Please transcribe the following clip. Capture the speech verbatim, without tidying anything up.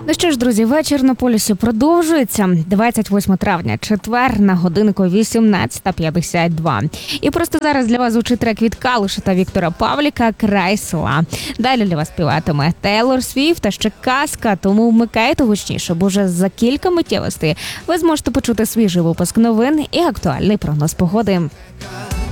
Ну що ж, друзі, вечір на полюсі продовжується. двадцять восьмого травня, четвер, на годинку вісімнадцята п'ятдесят два. І просто зараз для вас звучить трек від Калуша та Віктора Павліка «Край села». Далі для вас співатиме Тейлор Свіфт та ще казка, тому вмикайте гучніше, бо вже за кілька миттєвостей ви зможете почути свіжий випуск новин і актуальний прогноз погоди.